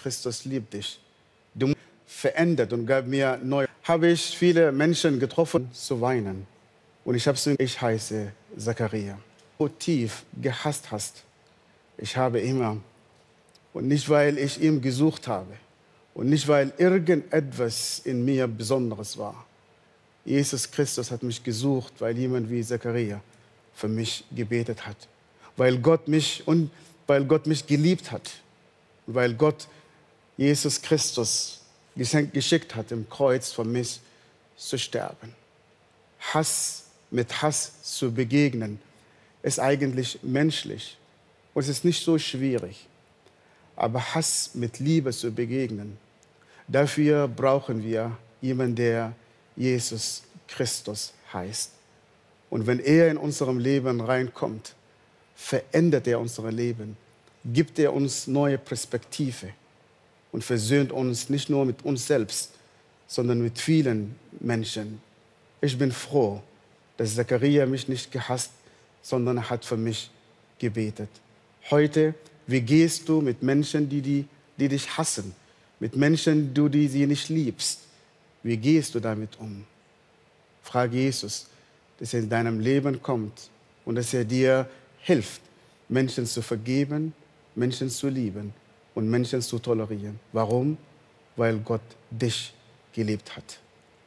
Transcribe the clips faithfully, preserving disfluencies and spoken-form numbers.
Christus liebt dich. Du musst verändert und gab mir neu. Habe ich viele Menschen getroffen, zu weinen. Und ich habe so, ich heiße Zachariah. So tief gehasst hast. Ich habe immer. Und nicht, weil ich ihn gesucht habe. Und nicht, weil irgendetwas in mir Besonderes war. Jesus Christus hat mich gesucht, weil jemand wie Zachariah für mich gebetet hat. Weil Gott mich und weil Gott mich geliebt hat. Weil Gott Jesus Christus geschickt hat, im Kreuz für mich zu sterben. Hass mit Hass zu begegnen, ist eigentlich menschlich. Und es ist nicht so schwierig. Aber Hass mit Liebe zu begegnen, dafür brauchen wir jemanden, der Jesus Christus heißt. Und wenn er in unserem Leben reinkommt, verändert er unser Leben, gibt er uns neue Perspektive und versöhnt uns nicht nur mit uns selbst, sondern mit vielen Menschen. Ich bin froh, dass Zachariah mich nicht gehasst, sondern er hat für mich gebetet. Heute, wie gehst du mit Menschen, die, die, die dich hassen, mit Menschen, die, die sie nicht liebst? Wie gehst du damit um? Frage Jesus, dass er in deinem Leben kommt und dass er dir hilft, Menschen zu vergeben, Menschen zu lieben und Menschen zu tolerieren. Warum? Weil Gott dich geliebt hat.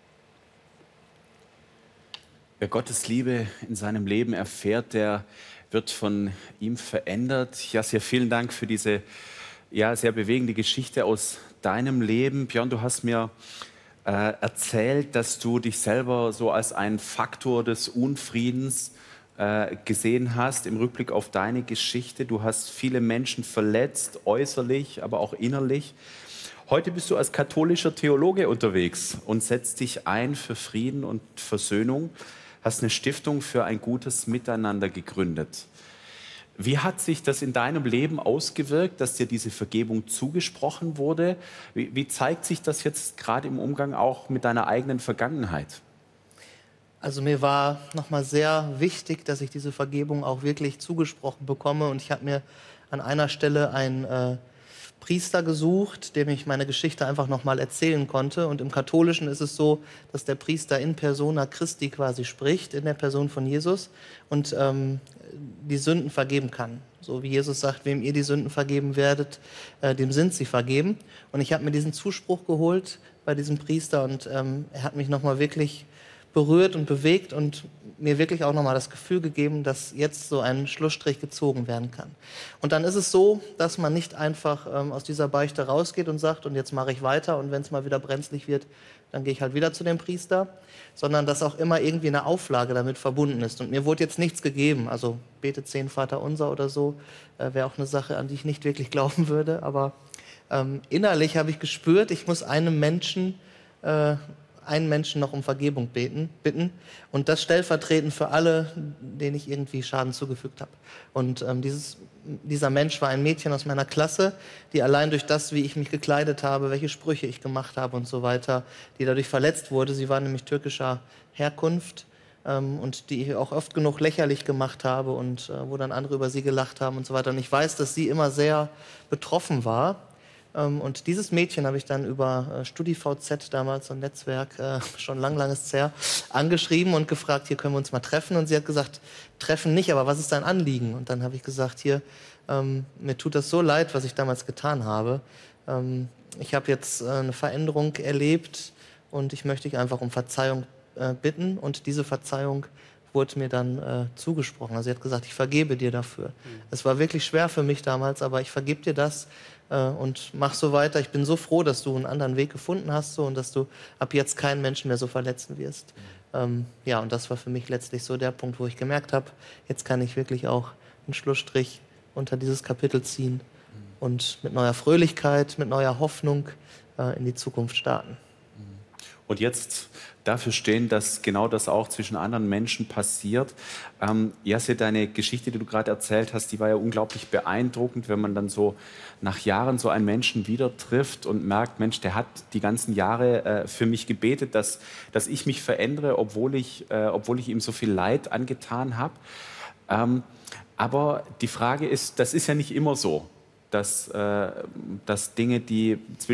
Wer Gottes Liebe in seinem Leben erfährt, der wird von ihm verändert. Ja, sehr vielen Dank für diese ja, sehr bewegende Geschichte aus deinem Leben. Björn, du hast mir äh, erzählt, dass du dich selber so als einen Faktor des Unfriedens äh, gesehen hast im Rückblick auf deine Geschichte. Du hast viele Menschen verletzt, äußerlich, aber auch innerlich. Heute bist du als katholischer Theologe unterwegs und setzt dich ein für Frieden und Versöhnung. Hast eine Stiftung für ein gutes Miteinander gegründet. Wie hat sich das in deinem Leben ausgewirkt, dass dir diese Vergebung zugesprochen wurde? Wie, wie zeigt sich das jetzt gerade im Umgang auch mit deiner eigenen Vergangenheit? Also mir war nochmal sehr wichtig, dass ich diese Vergebung auch wirklich zugesprochen bekomme. Und ich habe mir an einer Stelle einen äh, Priester gesucht, dem ich meine Geschichte einfach nochmal erzählen konnte. Und im Katholischen ist es so, dass der Priester in persona Christi quasi spricht, in der Person von Jesus und ähm, die Sünden vergeben kann. So wie Jesus sagt, wem ihr die Sünden vergeben werdet, äh, dem sind sie vergeben. Und ich habe mir diesen Zuspruch geholt bei diesem Priester und ähm, er hat mich nochmal wirklich berührt und bewegt und mir wirklich auch nochmal das Gefühl gegeben, dass jetzt so ein Schlussstrich gezogen werden kann. Und dann ist es so, dass man nicht einfach ähm, aus dieser Beichte rausgeht und sagt, und jetzt mache ich weiter und wenn es mal wieder brenzlig wird, dann gehe ich halt wieder zu dem Priester, sondern dass auch immer irgendwie eine Auflage damit verbunden ist. Und mir wurde jetzt nichts gegeben, also bete zehn Vaterunser oder so, äh, wäre auch eine Sache, an die ich nicht wirklich glauben würde, aber ähm, innerlich habe ich gespürt, ich muss einem Menschen äh, einen Menschen noch um Vergebung beten, bitten und das stellvertretend für alle, denen ich irgendwie Schaden zugefügt habe. Und ähm, dieses, dieser Mensch war ein Mädchen aus meiner Klasse, die allein durch das, wie ich mich gekleidet habe, welche Sprüche ich gemacht habe und so weiter, die dadurch verletzt wurde. Sie war nämlich türkischer Herkunft ähm, und die ich auch oft genug lächerlich gemacht habe und äh, wo dann andere über sie gelacht haben und so weiter. Und ich weiß, dass sie immer sehr betroffen war. Und dieses Mädchen habe ich dann über StudiVZ, damals so ein Netzwerk, äh, schon lang, langes her, angeschrieben und gefragt, hier können wir uns mal treffen. Und sie hat gesagt, treffen nicht, aber was ist dein Anliegen? Und dann habe ich gesagt, hier, ähm, mir tut das so leid, was ich damals getan habe. Ähm, ich habe jetzt äh, eine Veränderung erlebt und ich möchte dich einfach um Verzeihung äh, bitten. Und diese Verzeihung wurde mir dann äh, zugesprochen. Also sie hat gesagt, ich vergebe dir dafür. Mhm. Es war wirklich schwer für mich damals, aber ich vergebe dir das äh, und mach so weiter. Ich bin so froh, dass du einen anderen Weg gefunden hast so, und dass du ab jetzt keinen Menschen mehr so verletzen wirst. Mhm. Ähm, ja, und das war für mich letztlich so der Punkt, wo ich gemerkt habe, jetzt kann ich wirklich auch einen Schlussstrich unter dieses Kapitel ziehen mhm. und mit neuer Fröhlichkeit, mit neuer Hoffnung äh, in die Zukunft starten. Und jetzt dafür stehen, dass genau das auch zwischen anderen Menschen passiert. Ähm, Yasser, deine Geschichte, die du gerade erzählt hast, die war ja unglaublich beeindruckend, wenn man dann so nach Jahren so einen Menschen wieder trifft und merkt, Mensch, der hat die ganzen Jahre äh, für mich gebetet, dass, dass ich mich verändere, obwohl ich, äh, obwohl ich ihm so viel Leid angetan habe. Ähm, aber die Frage ist, das ist ja nicht immer so. dass, äh, dass Dinge, die zwischen